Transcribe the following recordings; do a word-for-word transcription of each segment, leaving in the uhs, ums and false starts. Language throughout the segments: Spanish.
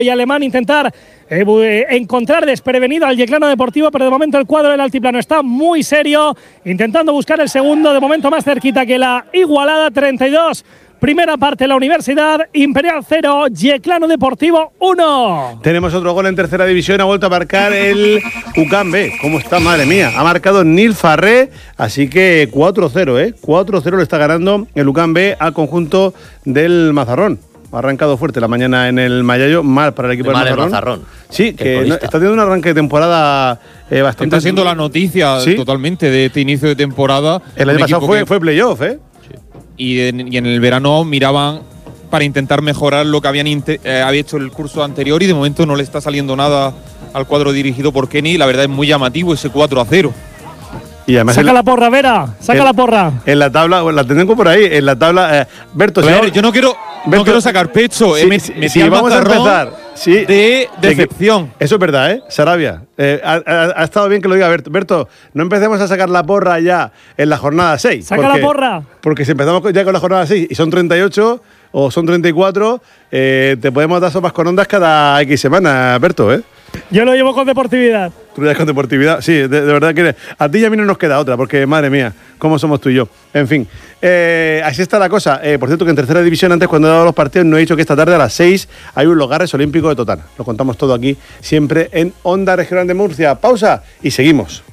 y Alemán intentar eh, encontrar desprevenido al Yeclano Deportivo, pero de momento el cuadro del altiplano está muy serio, intentando buscar el segundo, de momento más cerquita que la igualada. Treinta y dos, primera parte, la Universidad Imperial cero, Yeclano Deportivo uno. Tenemos otro gol en tercera división, ha vuelto a marcar el U C A M B. ¿Cómo está? Madre mía, ha marcado Nil Farré, así que cuatro cero, ¿eh? cuatro cero le está ganando el U C A M B al conjunto del Mazarrón. Ha arrancado fuerte la mañana en el Mayayo, mal para el equipo del Mazarrón. Mazarrón. Sí, que no, está teniendo un arranque de temporada eh, bastante... Está siendo la noticia ¿Sí? totalmente de este inicio de temporada. El año pasado fue, que... fue playoff, ¿eh? Sí. Y, en, y en el verano miraban para intentar mejorar lo que habían eh, había hecho el curso anterior, y de momento no le está saliendo nada al cuadro dirigido por Kenny. La verdad es muy llamativo ese cuatro a cero. Y además saca el, la porra, Vera, saca el, la porra. En la tabla, la tengo por ahí, en la tabla. Eh, Berto, ver, si yo no quiero, Berto, no quiero sacar pecho. Sí, eh, me, sí, me sí, vamos a empezar. Sí, de decepción. De que, eso es verdad, ¿eh? Sarabia. Eh, ha, ha, ha estado bien que lo diga Berto. Berto, no empecemos a sacar la porra ya en la jornada seis. Saca porque, la porra. Porque si empezamos ya con la jornada seis y son treinta y ocho o son treinta y cuatro, eh, te podemos dar sopas con ondas cada X semana, Berto, ¿eh? Yo lo llevo con deportividad. Tú lo llevas con deportividad. Sí, de, de verdad que a ti y a mí no nos queda otra, porque madre mía, cómo somos tú y yo. En fin, eh, así está la cosa. Eh, por cierto, que en tercera división, antes cuando he dado los partidos, no he dicho que esta tarde a las seis hay un Logarres Olímpico de Totana. Lo contamos todo aquí, siempre en Onda Regional de Murcia. Pausa y seguimos.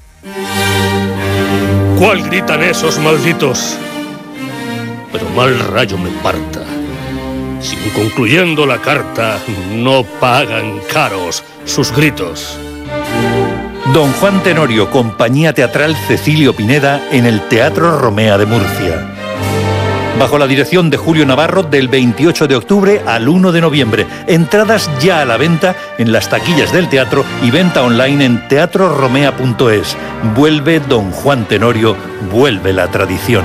¿Cuál gritan esos malditos? Pero mal rayo me parta. Si concluyendo la carta no pagan caros sus gritos. Don Juan Tenorio, Compañía Teatral Cecilio Pineda, en el Teatro Romea de Murcia. Bajo la dirección de Julio Navarro, del veintiocho de octubre al uno de noviembre. Entradas ya a la venta en las taquillas del teatro y venta online en teatro romea punto es. Vuelve Don Juan Tenorio, vuelve la tradición.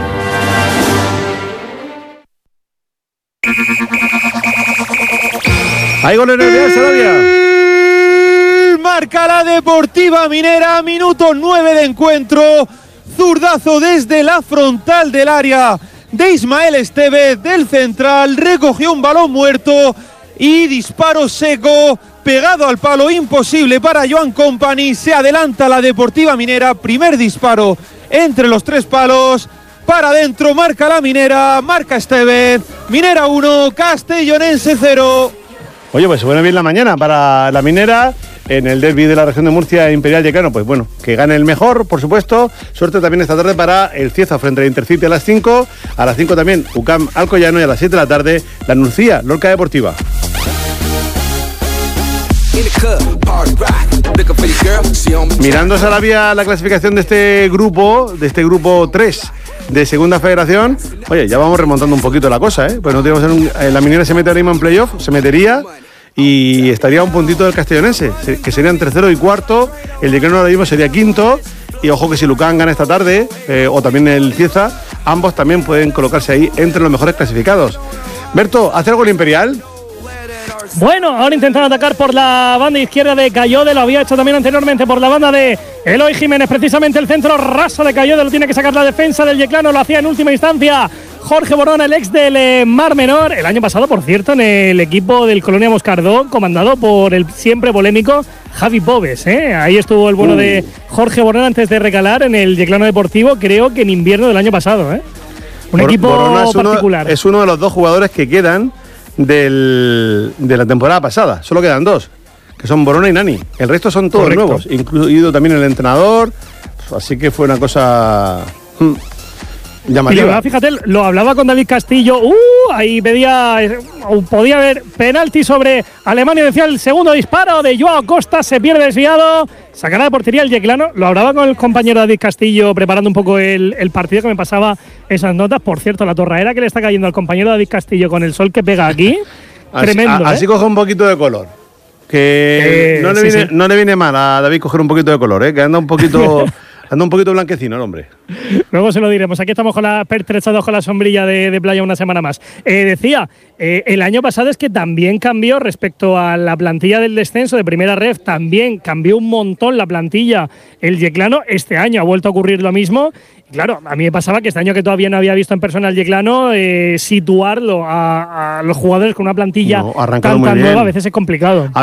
Hay gol en el Real Sarabia. Marca la Deportiva Minera, minuto nueve de encuentro. Zurdazo desde la frontal del área de Ismael Estevez, del central. Recogió un balón muerto y disparo seco, pegado al palo, imposible para Joan Company. Se adelanta la Deportiva Minera. Primer disparo entre los tres palos. Para adentro, marca la Minera, marca Estevez. Minera uno, Castellonense cero. Oye, pues se pone bien la mañana para la Minera en el derbi de la región de Murcia, Imperial Yeclano. Pues bueno, que gane el mejor, por supuesto. Suerte también esta tarde para el Cieza frente al Intercity a las cinco. A las cinco también U C A M Alcoyano, y a las siete de la tarde la Nucía Lorca Deportiva. Mirando, Sarabia, la clasificación de este grupo, de este grupo tres de Segunda Federación, oye, ya vamos remontando un poquito la cosa, ¿eh? Pues no tenemos un, eh, la Minera se mete ahora mismo en playoff, se metería y estaría a un puntito del Castellonense, que serían tercero y cuarto. El Yeclano ahora mismo sería quinto. Y ojo que si Lucán gana esta tarde, eh, o también el Cieza, ambos también pueden colocarse ahí entre los mejores clasificados. Berto, ¿hace algo el Imperial? Bueno, ahora intentan atacar por la banda izquierda de Cayode, lo había hecho también anteriormente por la banda de Eloy Jiménez, precisamente el centro raso de Cayode, lo tiene que sacar la defensa del Yeclano, lo hacía en última instancia Jorge Borona, el ex del eh, Mar Menor, el año pasado, por cierto, en el equipo del Colonia Moscardó, comandado por el siempre polémico Javi Pobes, ¿eh? Ahí estuvo el bueno uh. de Jorge Borona antes de recalar en el Yeclano Deportivo, creo que en invierno del año pasado, ¿eh? Un Bor- equipo Borona es particular. Uno, es uno de los dos jugadores que quedan Del, de la temporada pasada. Solo quedan dos, que son Borona y Nani. El resto son todos Correcto. nuevos, incluido también el entrenador. Así que fue una cosa hmm, llamativa. Verdad, fíjate, lo hablaba con David Castillo. Uh, ahí pedía, podía haber penalti sobre Alemania. Decía el segundo disparo de Joao Costa, se pierde desviado. Sacará de portería el Yeclano. Lo hablaba con el compañero David Castillo preparando un poco el, el partido, que me pasaba esas notas. Por cierto, la torraera que le está cayendo al compañero David Castillo con el sol que pega aquí. así, tremendo. A, así ¿eh? coge un poquito de color. Que eh, no, le sí, viene, sí. no le viene mal a David coger un poquito de color, ¿eh? Que anda un poquito... Anda un poquito blanquecino el hombre. Luego se lo diremos. Aquí estamos con la pertrechados con la sombrilla de, de playa una semana más. Eh, decía, eh, el año pasado es que también cambió respecto a la plantilla del descenso de Primera Ref, también cambió un montón la plantilla el Yeclano. Este año ha vuelto a ocurrir lo mismo Claro, a mí me pasaba que este año que todavía no había visto en persona al Yeclano, eh, situarlo a, a los jugadores con una plantilla No, tan, tan nueva a veces es complicado.